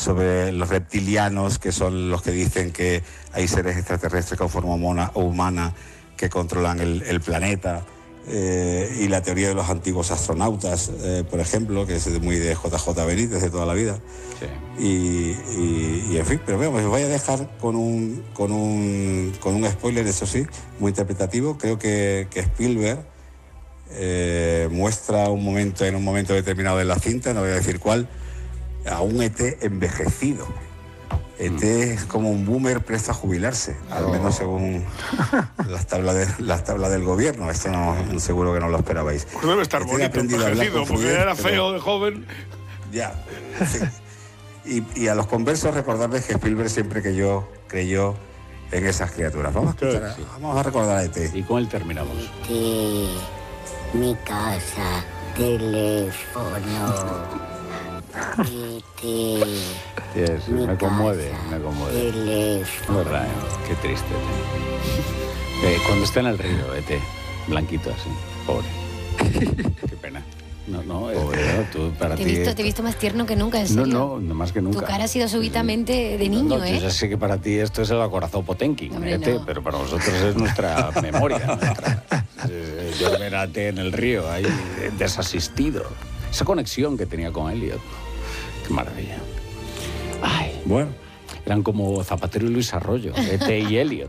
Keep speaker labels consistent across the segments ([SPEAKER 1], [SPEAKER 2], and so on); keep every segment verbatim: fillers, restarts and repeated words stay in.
[SPEAKER 1] sobre los reptilianos, que son los que dicen que hay seres extraterrestres con forma humana, humana que controlan el, el planeta, eh, y la teoría de los antiguos astronautas, eh, por ejemplo, que es muy de J J Benítez de toda la vida. Sí. Y, y, y en fin, pero bueno, os voy a dejar con un, con un, con un spoiler, eso sí, muy interpretativo. Creo que, que Spielberg eh, muestra un momento, en un momento determinado de la cinta, no voy a decir cuál, a un E T envejecido. E T mm. es como un boomer presto a jubilarse, oh. al menos según las tablas de, las tablas del gobierno. Esto no, seguro que no lo esperabais.
[SPEAKER 2] Pues debe estar bonito, envejecido, porque era feo de joven.
[SPEAKER 1] Ya, sí. Y, y a los conversos recordarles que Spielberg siempre creyó, creyó en esas criaturas. Vamos a, escuchar, sí. vamos a recordar a E T.
[SPEAKER 3] ¿Y con él terminamos?
[SPEAKER 4] E T, mi casa, teléfono. E T,
[SPEAKER 3] yes, me conmueve, me conmueve.
[SPEAKER 4] Teléfono.
[SPEAKER 3] ¿Verdad? Eh? Qué triste. Eh, cuando está en el río, E T, blanquito así, pobre. Qué pena. No, no, eh, no tú, para
[SPEAKER 5] te
[SPEAKER 3] ti...
[SPEAKER 5] He visto, te he visto más tierno que nunca, en serio.
[SPEAKER 3] No, no, no más que nunca.
[SPEAKER 5] Tu cara ha sido súbitamente de niño,
[SPEAKER 3] no, no,
[SPEAKER 5] ¿eh?
[SPEAKER 3] Yo ya sé que para ti esto es el acorazado Potenkin,
[SPEAKER 5] Hombre,
[SPEAKER 3] E T,
[SPEAKER 5] no.
[SPEAKER 3] pero para nosotros es nuestra memoria. Nuestra, eh, yo ver a E T en el río, ahí, desasistido. Esa conexión que tenía con Elliot. Qué maravilla. Ay, bueno. Eran como Zapatero y Luis Arroyo, E T y Elliot.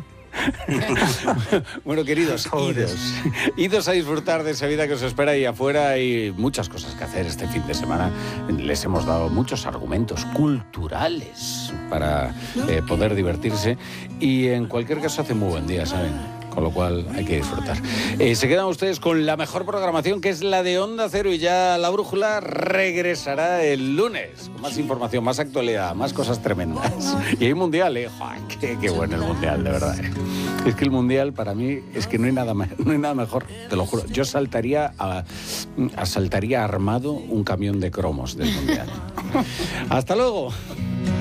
[SPEAKER 3] Bueno, queridos, idos, idos a disfrutar de esa vida que os espera ahí afuera. Hay muchas cosas que hacer este fin de semana. Les hemos dado muchos argumentos culturales para eh, poder divertirse. Y en cualquier caso hace muy buen día, ¿saben? Con lo cual hay que disfrutar. Eh, se quedan ustedes con la mejor programación, que es la de Onda Cero, y ya la brújula regresará el lunes con más información, más actualidad, más cosas tremendas. Y hay mundial, ¿eh? ¡Joder, qué, qué bueno el mundial, de verdad! ¿eh? Es que el mundial para mí es que no hay nada, no hay nada mejor, te lo juro. Yo saltaría, a, a saltaría armado un camión de cromos del mundial. ¡Hasta luego!